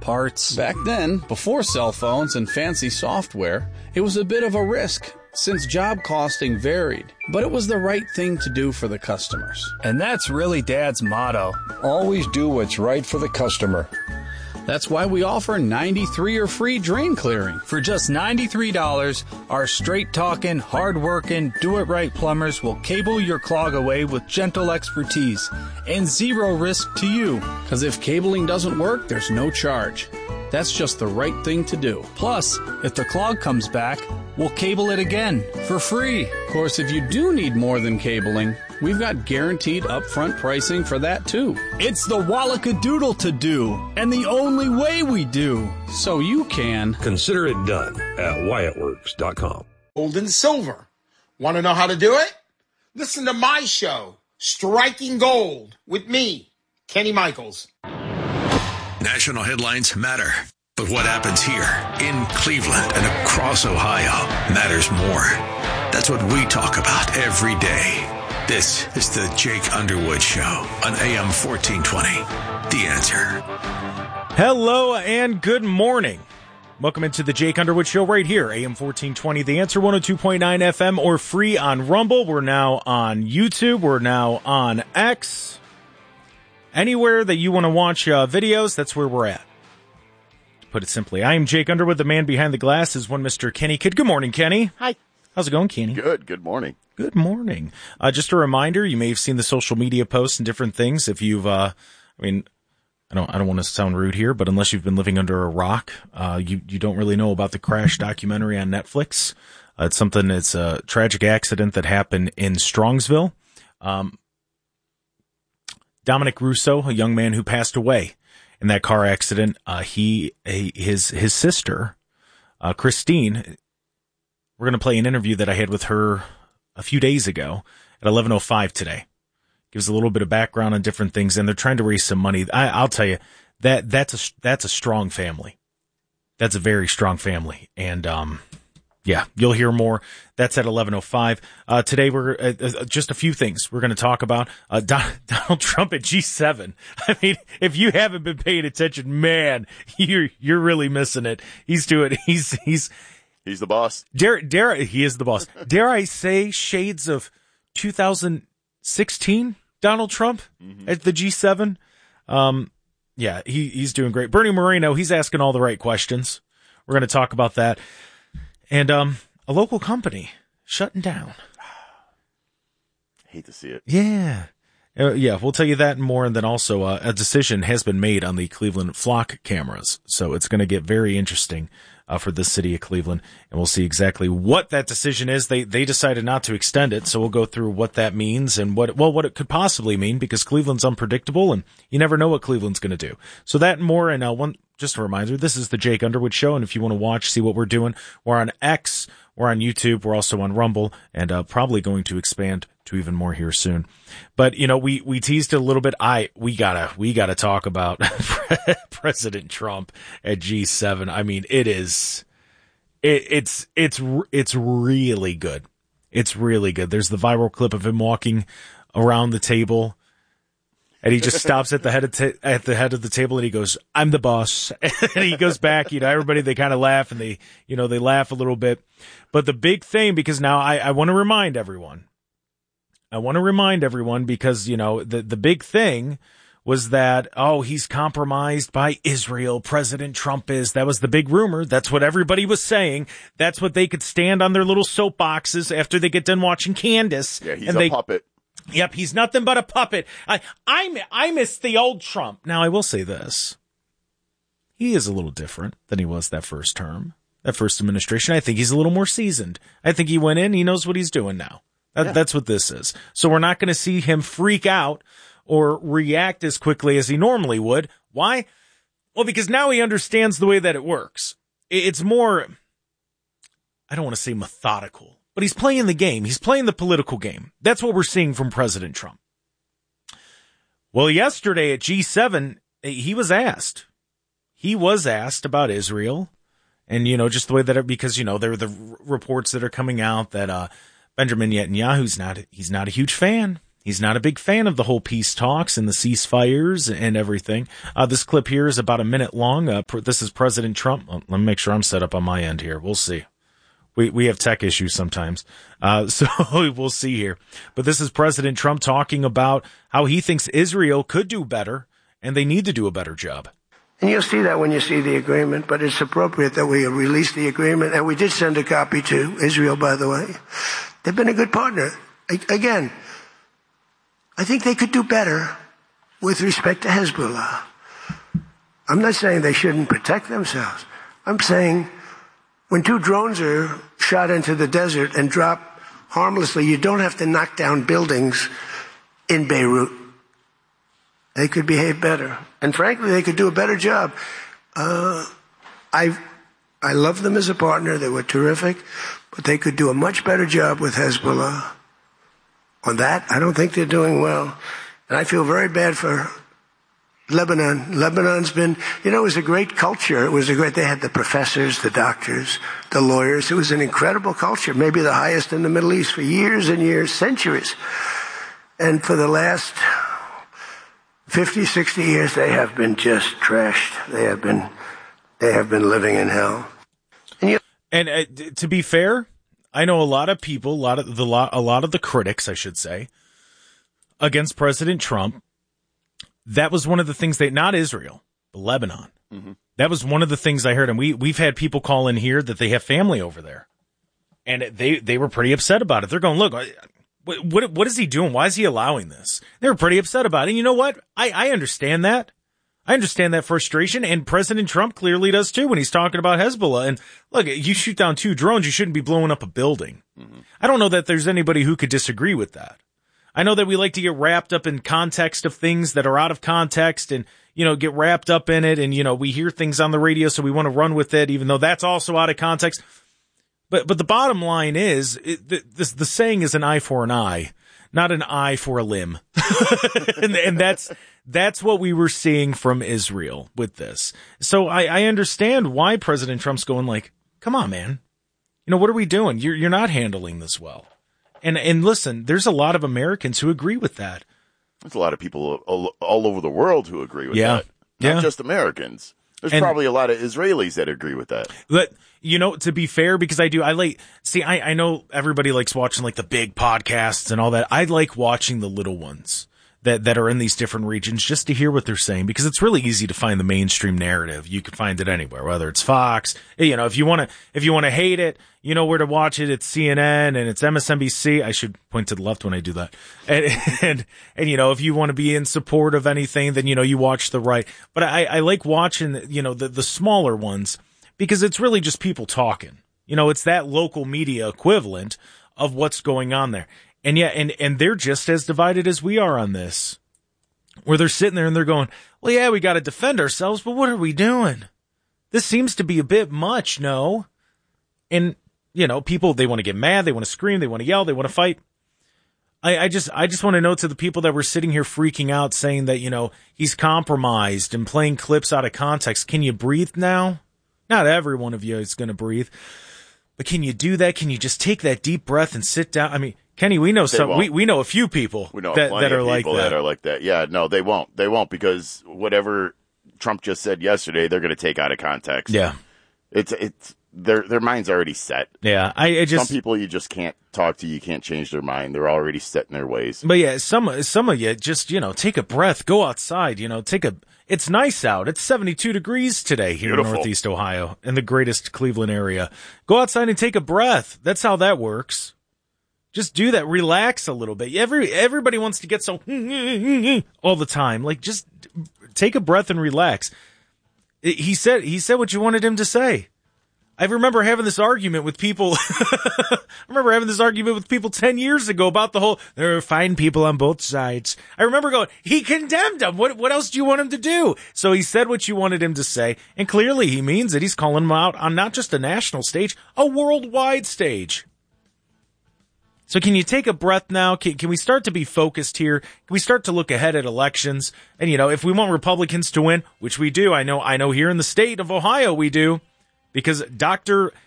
parts. Back then, before cell phones and fancy software, it was a bit of a risk, since job costing varied. But it was the right thing to do for the customers. And that's really Dad's motto. Always do what's right for the customer. That's why we offer 93-year free drain clearing. For just $93, our straight-talking, hard-working, do-it-right plumbers will cable your clog away with gentle expertise and zero risk to you. Because if cabling doesn't work, there's no charge. That's just the right thing to do. Plus, if the clog comes back, we'll cable it again for free. Of course, if you do need more than cabling, we've got guaranteed upfront pricing for that too. It's the Wallacadoodle to do, and the only way we do. So you can consider it done at WyattWorks.com. Gold and silver. Want to know how to do it? Listen to my show, Striking Gold, with me, Kenny Michaels. National headlines matter, but what happens here in Cleveland and across Ohio matters more. That's what we talk about every day. This is the Jake Underwood Show on AM 1420. The Answer. Hello and good morning. Welcome into the Jake Underwood Show right here, AM 1420. The Answer, 102.9 FM, or free on Rumble. We're now on YouTube. We're now on X. Anywhere that you want to watch videos, that's where we're at. To put it simply, I am Jake Underwood. The man behind the glass is one Mr. Kenny Kidd. Good morning, Kenny. Hi. How's it going, Kenny? Good morning. Good morning. Just a reminder, you may have seen the social media posts and different things. If you've, I don't want to sound rude here, but unless you've been living under a rock, you don't really know about the crash documentary on Netflix. It's a tragic accident that happened in Strongsville. Dominic Russo, a young man who passed away in that car accident, his sister, Christine, we're going to play an interview that I had with her a few days ago at 11:05 today. Gives a little bit of background on different things, and they're trying to raise some money. I'll tell you, that's a strong family. That's a very strong family. And, yeah, you'll hear more. That's at 11:05. Today we're just a few things we're going to talk about. Donald Trump at G7. I mean, if you haven't been paying attention, man, you're really missing it. He's doing. He's the boss. He is the boss. Dare I say shades of 2016 Donald Trump at the G7? Yeah, he's doing great. Bernie Moreno, he's asking all the right questions. We're going to talk about that. And a local company shutting down. Hate to see it. Yeah. Yeah, we'll tell you that and more. And then also a decision has been made on the Cleveland flock cameras. So it's going to get very interesting for the city of Cleveland. And we'll see exactly what that decision is. They decided not to extend it. So we'll go through what that means and what it could possibly mean, because Cleveland's unpredictable and you never know what Cleveland's going to do. So that and more. And just a reminder, this is the Jake Underwood Show. And if you want to watch, see what we're doing, we're on X, we're on YouTube, we're also on Rumble, and probably going to expand to even more here soon. But, we teased it a little bit. We gotta talk about President Trump at G7. I mean, it's really good. It's really good. There's the viral clip of him walking around the table, and he just stops at the head of the table, and he goes, "I'm the boss." And he goes back. Everybody, they kind of laugh, and they laugh a little bit. But the big thing, because now I want to remind everyone. Because, the big thing was that, he's compromised by Israel. President Trump is. That was the big rumor. That's what everybody was saying. That's what they could stand on their little soapboxes after they get done watching Candace. Yeah, he's a puppet. Yep, he's nothing but a puppet. I miss the old Trump. Now, I will say this. He is a little different than he was that first term, that first administration. I think he's a little more seasoned. I think he went in, he knows what he's doing now. That's what this is. So we're not going to see him freak out or react as quickly as he normally would. Why? Well, because now he understands the way that it works. It's more, I don't want to say methodical, but he's playing the game. He's playing the political game. That's what we're seeing from President Trump. Well, yesterday at G7, he was asked. He was asked about Israel and, just the way that because, there are the reports that are coming out that, Benjamin Netanyahu's he's not a huge fan. He's not a big fan of the whole peace talks and the ceasefires and everything. This clip here is about a minute long. This is President Trump. Let me make sure I'm set up on my end here. We'll see. We have tech issues sometimes. So we'll see here. But this is President Trump talking about how he thinks Israel could do better and they need to do a better job. And you'll see that when you see the agreement, but it's appropriate that we release the agreement. And we did send a copy to Israel, by the way. They've been a good partner. Again, I think they could do better with respect to Hezbollah. I'm not saying they shouldn't protect themselves. I'm saying when 2 drones are shot into the desert and drop harmlessly, you don't have to knock down buildings in Beirut. They could behave better. And frankly, they could do a better job. I love them as a partner. They were terrific. But they could do a much better job with Hezbollah. On that, I don't think they're doing well. And I feel very bad for Lebanon. Lebanon's been, it was a great culture. They had the professors, the doctors, the lawyers. It was an incredible culture, maybe the highest in the Middle East for years and years, centuries. And for the last 50, 60 years, they have been just trashed. They have been living in hell. And to be fair, I know a lot of people, a lot of the critics, I should say, against President Trump. That was one of the things not Israel, but Lebanon. Mm-hmm. That was one of the things I heard. And we've had people call in here that they have family over there. And they were pretty upset about it. They're going, look, what is he doing? Why is he allowing this? They were pretty upset about it. And you know what? I understand that. I understand that frustration, and President Trump clearly does too when he's talking about Hezbollah. And look, you shoot down 2 drones, you shouldn't be blowing up a building. Mm-hmm. I don't know that there's anybody who could disagree with that. I know that we like to get wrapped up in context of things that are out of context and, get wrapped up in it. And, we hear things on the radio, so we want to run with it, even though that's also out of context. But the bottom line is the saying is an eye for an eye, not an eye for a limb. and that's what we were seeing from Israel with this. So I understand why President Trump's going like, come on, man. What are we doing? You're not handling this well. And listen, there's a lot of Americans who agree with that. There's a lot of people all over the world who agree with that. Not just Americans. There's probably a lot of Israelis that agree with that. But, to be fair, because I know everybody likes watching like the big podcasts and all that. I like watching the little ones that are in these different regions just to hear what they're saying, because it's really easy to find the mainstream narrative. You can find it anywhere, whether it's Fox, if you want to hate it, you know where to watch it. It's CNN and it's MSNBC. I should point to the left when I do that. And if you want to be in support of anything, then, you watch the right. But I like watching, the smaller ones, because it's really just people talking. It's that local media equivalent of what's going on there. And and they're just as divided as we are on this, where they're sitting there and they're going, well, yeah, we got to defend ourselves, but what are we doing? This seems to be a bit much, no? And, people, they want to get mad, they want to scream, they want to yell, they want to fight. I just want to know to the people that were sitting here freaking out saying that, he's compromised and playing clips out of context. Can you breathe now? Not every one of you is going to breathe, but can you do that? Can you just take that deep breath and sit down? I mean, Kenny, we know we know a few people that are like that. Yeah, no, they won't. They won't, because whatever Trump just said yesterday, they're going to take out of context. Yeah. It's their mind's already set. Yeah. Some people you just can't talk to, you can't change their mind. They're already set in their ways. But yeah, some of you just, take a breath, go outside, it's nice out. It's 72 degrees today here in Northeast Ohio, in the greatest Cleveland area. Go outside and take a breath. That's how that works. Just do that. Relax a little bit. Everybody wants to get so all the time. Like, just take a breath and relax. He said what you wanted him to say. I remember having this argument with people. 10 years ago about the whole, there are fine people on both sides. I remember going, he condemned them. What else do you want him to do? So he said what you wanted him to say. And clearly he means it. He's calling them out on not just a national stage, a worldwide stage. So can you take a breath now? Can we start to be focused here? Can we start to look ahead at elections? And, if we want Republicans to win, which we do, I know here in the state of Ohio we do, because Dr.